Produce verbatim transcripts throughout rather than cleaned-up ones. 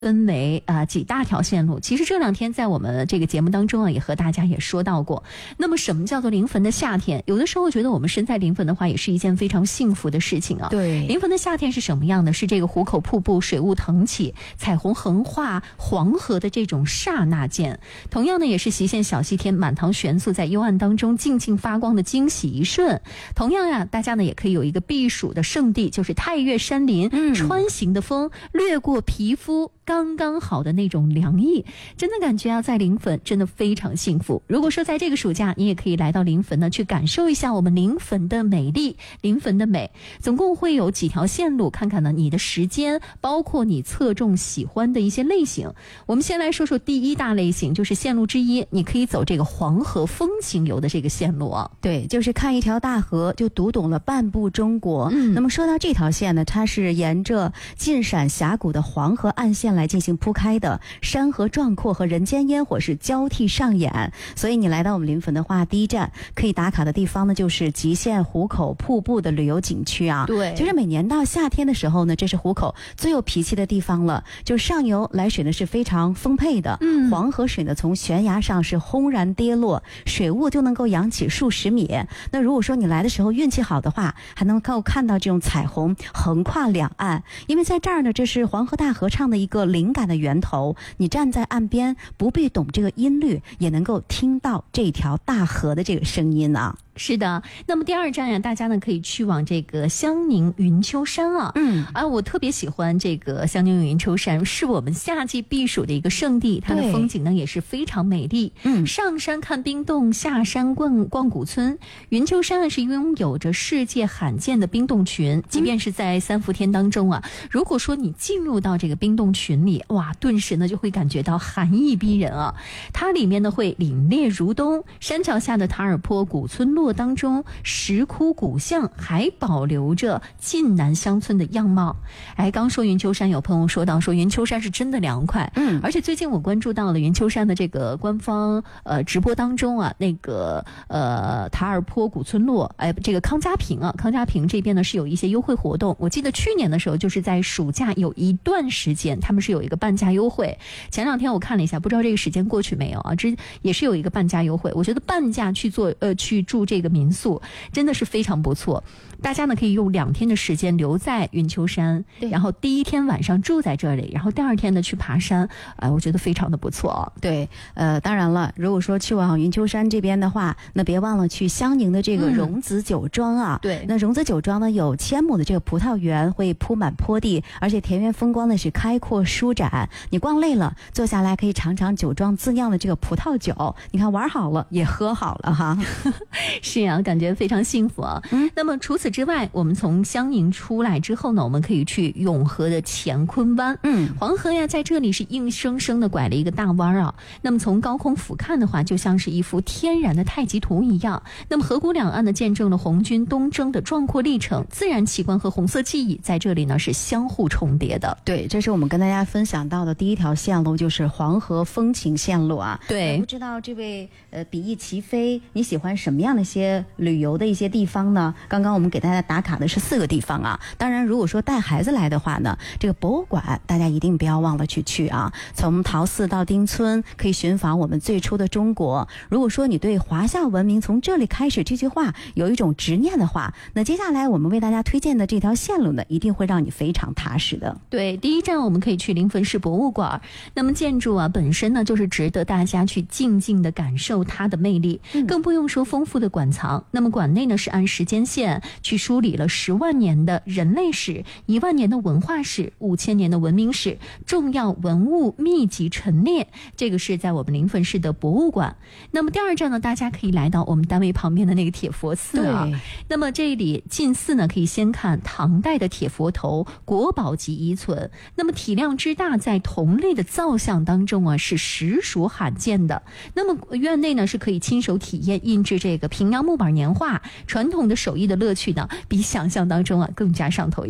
分为啊、呃、几大条线路。其实这两天在我们这个节目当中啊，也和大家也说到过。那么什么叫做临汾的夏天？有的时候我觉得我们身在临汾的话，也是一件非常幸福的事情啊。 对， 临汾的夏天是什么样的？是这个湖口瀑布水雾腾起，彩虹横跨黄河的这种刹那间。同样呢，也是习县小西天满堂悬素在幽暗当中静静发光的惊喜一瞬。同样呀、啊，大家呢也可以有一个避暑的圣地，就是太岳山林，嗯、穿行的风掠过皮肤。刚刚好的那种凉意，真的感觉啊，在临汾真的非常幸福。如果说在这个暑假，你也可以来到临汾呢，去感受一下我们临汾的美丽，临汾的美。总共会有几条线路，看看呢你的时间，包括你侧重喜欢的一些类型。我们先来说说第一大类型，就是线路之一，你可以走这个黄河风情游的这个线路啊。 对，就是看一条大河就读懂了半部中国。嗯，那么说到这条线呢，它是沿着尽闪峡谷的黄河岸线来进行铺开的，山河壮阔和人间烟火是交替上演。所以你来到我们临汾的话，第一站可以打卡的地方呢，就是极县湖口瀑布的旅游景区啊。 对， 就是每年到夏天的时候呢，这是湖口最有脾气的地方了。就上游来水呢是非常丰沛的，嗯，黄河水呢从悬崖上是轰然跌落，水雾就能够扬起数十米。那如果说你来的时候运气好的话，还能够看到这种彩虹横跨两岸。因为在这儿呢，这是黄河大合唱的一个灵感的源头。你站在岸边，不必懂这个音律，也能够听到这条大河的这个声音啊。 是的，那么第二站呀，大家呢可以去往这个香凝云丘山啊。嗯，啊，我特别喜欢这个香凝云丘山，是我们夏季避暑的一个胜地，它的风景呢也是非常美丽。嗯，上山看冰洞，下山逛逛古村。云丘山呢是拥有着世界罕见的冰洞群，即便是在三伏天当中啊，嗯、如果说你进入到这个冰洞群里，哇，顿时呢就会感觉到寒意逼人啊。它里面呢会凛冽如冬，山脚下的塔尔坡古村落当中，石窟古巷还保留着晋南乡村的样貌。哎，刚说云丘山，有朋友说到说云丘山是真的凉快，嗯，而且最近我关注到了云丘山的这个官方呃直播当中啊，那个呃塔尔坡古村落，哎，这个康家坪啊，康家坪这边呢是有一些优惠活动。我记得去年的时候，就是在暑假有一段时间，他们是有一个半价优惠。前两天我看了一下，不知道这个时间过去没有啊？这也是有一个半价优惠。我觉得半价去做呃去住这个民宿真的是非常不错。大家呢可以用两天的时间留在云丘山，然后第一天晚上住在这里，然后第二天呢去爬山，哎、呃，我觉得非常的不错。 对，呃，当然了，如果说去往云丘山这边的话，那别忘了去香凝的这个荣子酒庄啊。嗯、对，那荣子酒庄呢有千亩的这个葡萄园，会铺满坡地，而且田园风光呢是开阔舒展。你逛累了，坐下来可以尝尝酒庄自酿的这个葡萄酒，你看玩好了也喝好了哈。 是啊，感觉非常幸福啊。嗯，那么除此之外，我们从香凝出来之后呢，我们可以去永和的乾坤湾。嗯，黄河呀在这里是硬生生的拐了一个大弯啊。那么从高空俯瞰的话，就像是一幅天然的太极图一样。那么河谷两岸呢，见证了红军东征的壮阔历程，自然奇观和红色记忆在这里呢是相互重叠的。 对，这是我们跟大家分享到的第一条线路，就是黄河风情线路啊。 对， 不知道这位呃比翼齐飞，你喜欢什么样的一些旅游的一些地方呢？刚刚我们给大家打卡的是四个地方啊。当然，如果说带孩子来的话呢，这个博物馆大家一定不要忘了去去啊。从陶寺到丁村，可以寻访我们最初的中国。如果说你对华夏文明从这里开始这句话有一种执念的话，那接下来我们为大家推荐的这条线路呢，一定会让你非常踏实的。 对，第一站我们可以去临汾市博物馆。那么建筑啊本身呢，就是值得大家去静静的感受它的魅力，嗯、更不用说丰富的馆藏。那么馆内呢是按时间线去梳理了十万年的人类史、一万年的文化史、五千年的文明史，重要文物密集陈列。这个是在我们临汾市的博物馆。那么第二站呢，大家可以来到我们单位旁边的那个铁佛寺啊。那么这里进寺呢，可以先看唐代的铁佛头，国宝级遗存。那么体量之大，在同类的造像当中啊，是实属罕见的。那么院内呢，是可以亲手体验印制这个平阳木板年画，传统的手艺的乐趣呢，比想象当中啊更加上头一些。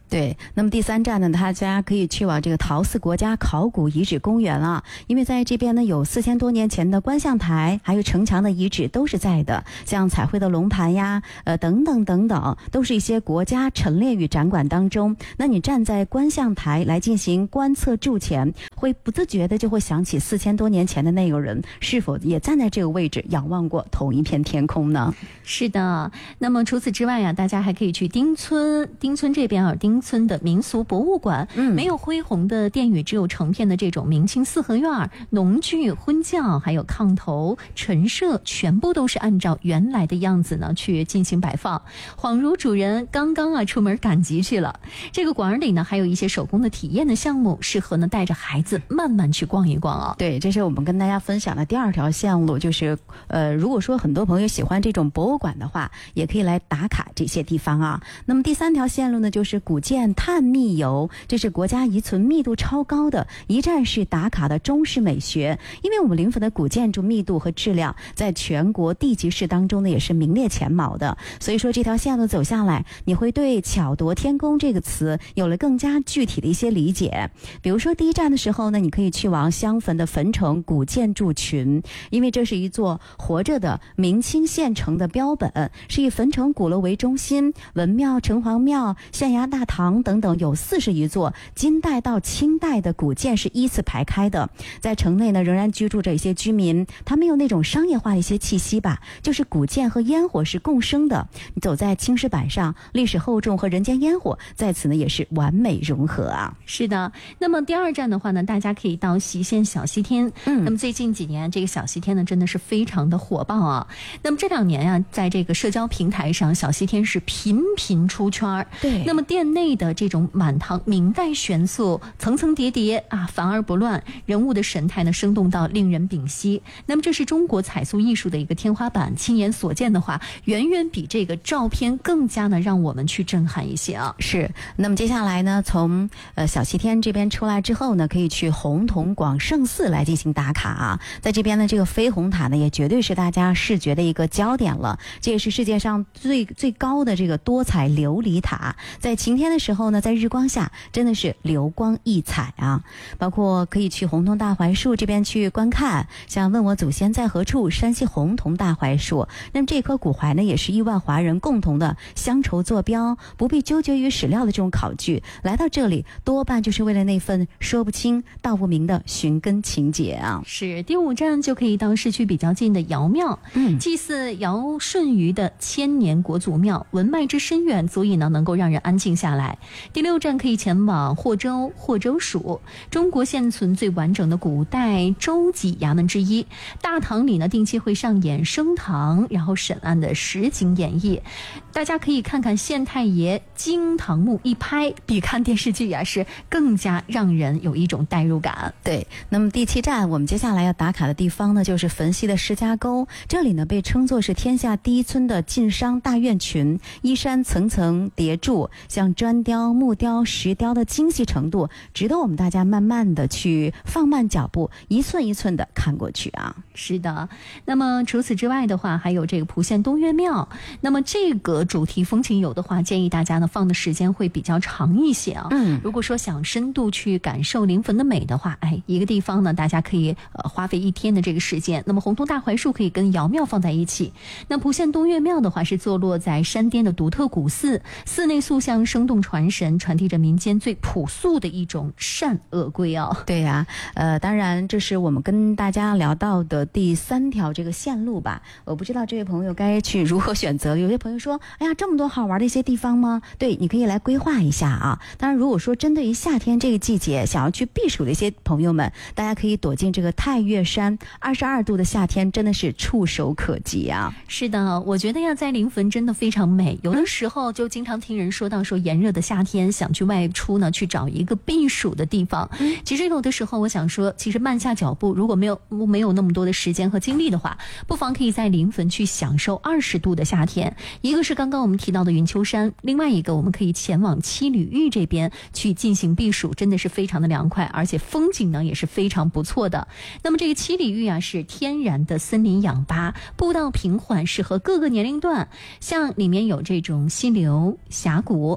对，那么第三站呢，大家可以去往这个陶寺国家考古遗址公园了，因为在这边呢有四千多年前的观象台，还有城墙的遗址都是在的，像彩绘的龙盘呀，呃等等等等，都是一些国家陈列与展馆当中。那你站在观象台来进行观测筑前，会不自觉的就会想起四千多年前的那个人是否也站在这个位置仰望过同一片天空呢？ 是的，那么除此之外啊，大家还可以去丁村，丁村这边啊，丁村的民俗博物馆，嗯，没有恢宏的殿宇，只有成片的这种明清四合院、农具、婚轿，还有炕头、陈设，全部都是按照原来的样子呢去进行摆放，恍如主人刚刚啊出门赶集去了。这个馆里呢还有一些手工的体验的项目，适合呢带着孩子慢慢去逛一逛啊。 对，这是我们跟大家分享的第二条线路，就是呃，如果说很多朋友喜欢这种博物馆的话，也可以来打卡这些地方啊。那么第三条线路呢，就是古建探秘游，这是国家遗存密度超高的一站式打卡的中式美学。因为我们临汾的古建筑密度和质量在全国地级市当中呢也是名列前茅的，所以说这条线路走下来，你会对巧夺天工这个词有了更加具体的一些理解。比如说第一站的时候呢，你可以去往襄汾的汾城古建筑群，因为这是一座活着的明清县城的标本，是以汾城鼓楼为中心，文庙、城隍庙、县衙大堂等等有四十余座金代到清代的古建是依次排开的。在城内呢仍然居住着一些居民，他们有那种商业化的一些气息吧，就是古建和烟火是共生的。你走在青石板上，历史厚重和人间烟火在此呢也是完美融合啊。 是的，那么第二站的话呢，大家可以到隰县小西天。嗯，那么最近几年这个小西天呢真的是非常的火爆啊。那么这两年啊，在这个社交平台上，小西天是频频出圈。 对， 那么店内的这种满堂明代元素层层叠叠啊，繁而不乱，人物的神态呢生动到令人屏息。那么这是中国彩塑艺术的一个天花板，亲眼所见的话，远远比这个照片更加呢让我们去震撼一些啊。 是，那么接下来呢，从呃小西天这边出来之后呢，可以去洪洞广圣寺来进行打卡啊。在这边呢，这个飞虹塔呢也绝对是大家视觉的一个焦点了，这也是世界上最最高的这个多彩琉璃塔，在晴天的时候呢，在日光下真的是流光溢彩啊。包括可以去洪洞大槐树这边去观看，像问我祖先在何处，山西洪洞大槐树。那么这棵古槐呢，也是亿万华人共同的乡愁坐标，不必纠结于史料的这种考据，来到这里多半就是为了那份说不清道不明的寻根情结啊。 是，第五站就可以到市区比较近的尧庙，嗯，祭祀尧舜禹的千年国祖庙，文脉之深远，足以呢能够让人安静下来。第六站可以前往霍州，霍州署，中国现存最完整的古代州级衙门之一，大堂里呢定期会上演升堂然后审案的实景演绎，大家可以看看县太爷惊堂木一拍，比看电视剧啊是更加让人有一种代入感。 对，那么第七站我们接下来要打卡的地方呢，就是汾西的石家沟，这里呢被称作是天下第一村的晋商大院群，依山层层叠筑，像砖雕、木雕、石雕的精细程度，值得我们大家慢慢的去放慢脚步，一寸一寸的看过去啊。 是的，那么除此之外的话，还有这个蒲县东岳庙。那么这个主题风情游的话，建议大家呢放的时间会比较长一些啊。嗯，如果说想深度去感受临汾的美的话，哎，一个地方呢，大家可以呃花费一天的这个时间。那么洪洞大槐树可以跟尧庙放在一起。那蒲县东岳庙的话，是坐落在山巅的独特古寺，寺内塑像生动传神，传递着民间最朴素的一种善恶归啊。 对呀、啊，呃，当然这是我们跟大家聊到的第三条这个线路吧。我不知道这位朋友该去如何选择。有些朋友说，哎呀，这么多好玩的一些地方吗？对，你可以来规划一下啊。当然，如果说针对于夏天这个季节想要去避暑的一些朋友们，大家可以躲进这个太岳山，二十二度的夏天真的是触手可及啊。 是的，我觉得呀，在临汾真的非常美。有的时候就经常听人说到说炎热的夏天想去外出呢，去找一个避暑的地方。嗯、其实有的时候我想说，其实慢下脚步，如果没有没有那么多的时间和精力的话，不妨可以在临汾去享受二十度的夏天。一个是刚刚我们提到的云丘山，另外一个我们可以前往七里峪这边去进行避暑，真的是非常的凉快，而且风景呢也是非常不错的。那么这个七里峪啊是天然的森林氧吧，步道平缓，适合各个年龄段，像里面有这种溪流、峡谷、高山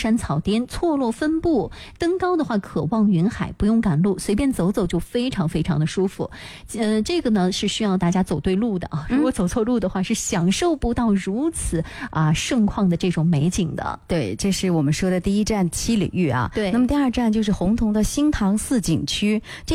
山草甸，错落分布。登高的话可望云海，不用赶路，随便走走就非常非常的舒服。呃，这个呢是需要大家走对路的啊，如果走错路的话，是享受不到如此啊盛况的这种美景的。 对，这是我们说的第一站七里玉啊。 对， 那么第二站就是洪洞的新塘寺景区。